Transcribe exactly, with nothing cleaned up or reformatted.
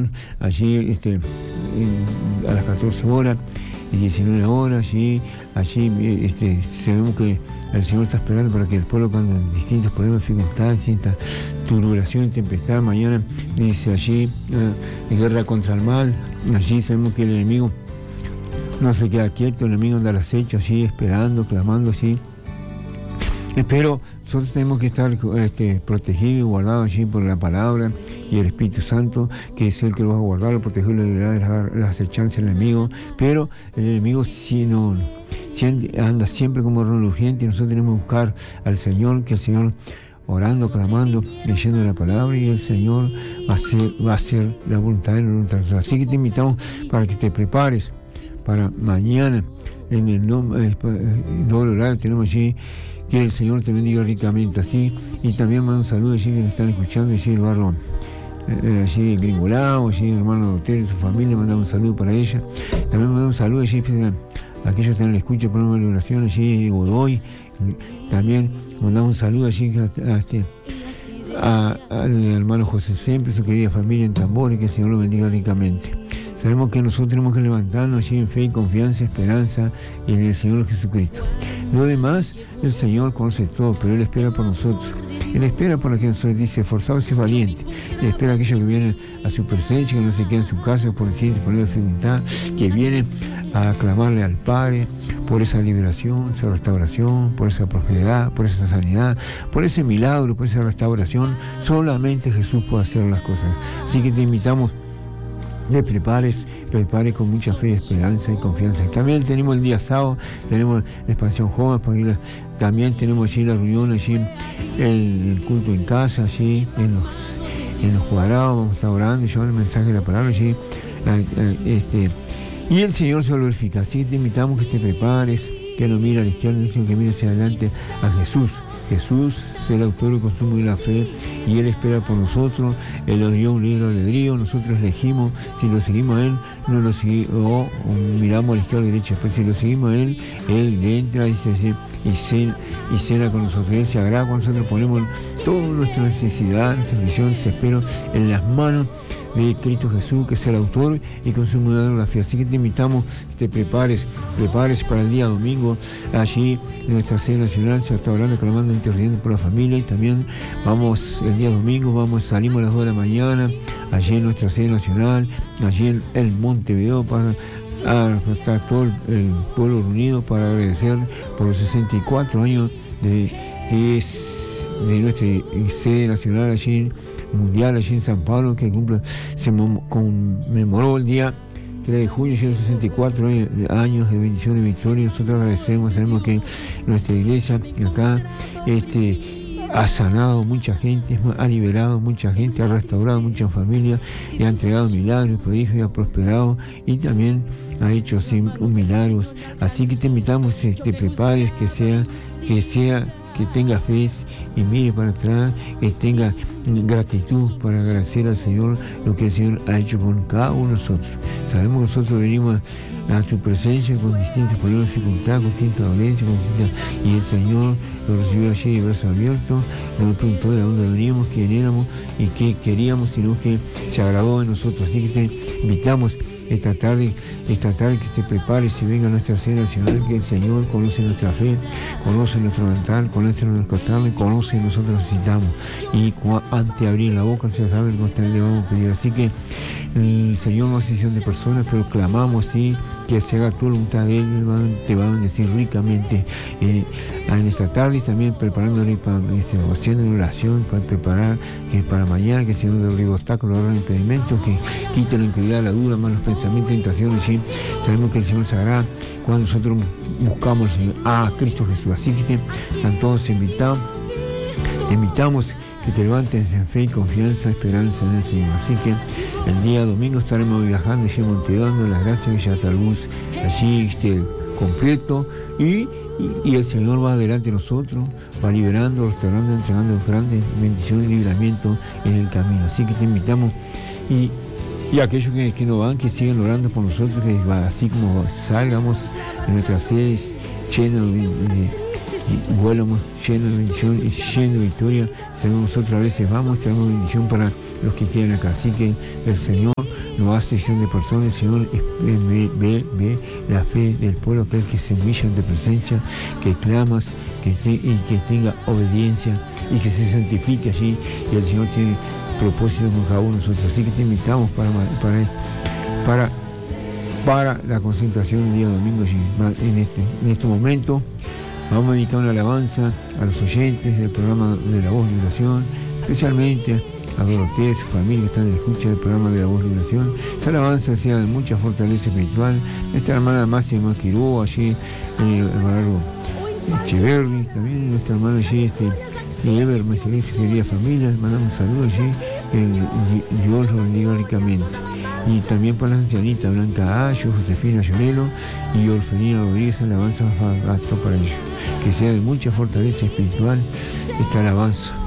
oración, allí este, en, a las catorce horas y diecinueve horas, allí, allí este, sabemos que el Señor está esperando para que el pueblo, cuando distintos problemas, dificultades, distintas turbulaciones, tempestad, mañana dice allí, eh, guerra contra el mal, allí sabemos que el enemigo no se queda quieto, el enemigo anda al acecho, allí esperando, clamando, así. Pero nosotros tenemos que estar este, protegidos y guardados allí por la palabra y el Espíritu Santo, que es el que lo va a guardar, lo proteger, liberar las acechanzas del enemigo. Pero el enemigo si no, si anda siempre como urgente, y nosotros tenemos que buscar al Señor, que el Señor, orando, clamando, leyendo la palabra, y el Señor va a hacer, va a hacer la voluntad de nosotros. Así que te invitamos para que te prepares para mañana, en el nombre del horario tenemos allí. Que el Señor te bendiga ricamente, así. Y también mando un saludo allí que nos están escuchando, allí el barrio, eh, allí en Gringolao, allí el hermano doctor y su familia, mandamos un saludo para ella. También mando un saludo allí a aquellos que están en la escucha, por una oración, allí Godoy. También mandamos un saludo allí a, a, este, a, al hermano José Siempre, su querida familia en Tambores, que el Señor lo bendiga ricamente. Sabemos que nosotros tenemos que levantarnos allí en fe y confianza, esperanza y en el Señor Jesucristo. Lo demás, el Señor conoce todo, pero Él espera por nosotros. Él espera por aquellos que dice, esforzados y valientes. Él espera a aquellos que vienen a su presencia, que no se quedan en su casa, por decir, por la dificultad, que vienen a clamarle al Padre por esa liberación, esa restauración, por esa prosperidad, por esa sanidad, por ese milagro, por esa restauración. Solamente Jesús puede hacer las cosas. Así que te invitamos, te prepares, prepare con mucha fe, esperanza y confianza. También tenemos el día sábado, tenemos la expansión joven, también tenemos allí la reunión, allí el, el culto en casa, allí en los, en los cuadrados, vamos a estar orando y llevando el mensaje de la palabra allí, este, y el Señor se glorifica. Así que te invitamos que te prepares, que no mire a la izquierda, sino que mire hacia adelante a Jesús. Jesús es el autor y consumo de la fe, y Él espera por nosotros. Él nos dio un libre albedrío, nosotros elegimos si lo seguimos a Él, no lo seguimos, o, o miramos a la izquierda o a la derecha, pero si lo seguimos a Él, Él entra y, se, y, cena, y cena con nosotros. Él se agrada cuando nosotros ponemos toda nuestra necesidad, nuestra visión, se espera en las manos de Cristo Jesús, que es el autor y consumador de la fe. Así que te invitamos que te prepares, prepares para el día domingo. Allí en nuestra sede nacional se está orando, clamando, intercediendo por la familia, y también vamos el día domingo, vamos, salimos a las dos de la mañana, allí en nuestra sede nacional, allí en el Montevideo, para a estar todo el pueblo reunido para agradecer por los sesenta y cuatro años de, de, de nuestra sede nacional allí mundial, allí en San Pablo, que cumple, se conmemoró el día tres de junio, ya los sesenta y cuatro años de bendición y victoria. Nosotros agradecemos, sabemos que nuestra iglesia acá este, ha sanado mucha gente, ha liberado mucha gente, ha restaurado muchas familias, y ha entregado milagros, prodigios, y ha prosperado, y también ha hecho así, un milagros. Así que te invitamos que te prepares, que sea, que sea que tenga fe y mire para atrás, que tenga gratitud para agradecer al Señor lo que el Señor ha hecho con cada uno de nosotros. Sabemos que nosotros venimos a su presencia con distintos problemas, dificultades, con distintas dolencias, con distintas, y el Señor lo recibió allí de brazos abiertos, no nos preguntó de dónde veníamos, quién éramos y qué queríamos, sino que se agradó de nosotros. Así que te invitamos esta tarde, esta tarde que te prepares y venga a nuestra sede nacional, que el Señor conoce nuestra fe, conoce nuestro mental, conoce nuestro carne, conoce y nosotros necesitamos. Y antes de abrir la boca, ya saben que le vamos a pedir. Así que el Señor no hace decisión de personas, pero clamamos sí que se haga tu voluntad de Él, te va a bendecir ricamente eh, en esta tarde, y también preparándole para este, haciendo una oración para preparar que para mañana, que el Señor derribe obstáculos, derribe impedimentos, que quite la incredulidad, la duda, malos pensamientos, tentaciones. ¿Sí? Sabemos que el Señor se hará cuando nosotros buscamos a Cristo Jesús. Así que están todos invitados, te invitamos que te levantes en fe y confianza, esperanza en el Señor. Así que el día domingo estaremos viajando allí en Montevideo, dando las gracias a Villa Talbús, allí este, completo, y, y, y el Señor va adelante de nosotros, va liberando, restaurando, entregando grandes bendiciones y libramiento en el camino. Así que te invitamos, y, y aquellos que, que no van, que sigan orando por nosotros, que así como salgamos de nuestras sedes llenos de, de y vuelamos llenos de bendición y llenos de victoria. Sabemos nosotros a veces vamos, tenemos bendición para los que quedan acá. Así que el Señor no hace excepción de personas, Señor, ve, ve, ve la fe del pueblo, aquel que se humilla ante presencia, que clamas, que te, y que tenga obediencia y que se santifique allí, y el Señor tiene propósito con cada uno de nosotros. Así que te invitamos para, para, para, para la concentración el día domingo allí. En este, en este momento vamos a dedicar una alabanza a los oyentes del programa de La Voz de Liberación, especialmente a Dorotea y su familia que están en la escucha del programa de La Voz de Liberación. Esa alabanza sea de mucha fortaleza espiritual. Nuestra hermana Máxima Quiró, allí en el barrio Echeverri, también nuestra hermana allí, este, de Ever, Meselife, querida familia, mandamos un saludo allí, el Dios lo bendiga ricamente. Y también para las ancianitas, Blanca Ayo, Josefina Llorelo y Orfelina Rodríguez, alabanza gasto para ellos. Que sea de mucha fortaleza espiritual esta alabanza.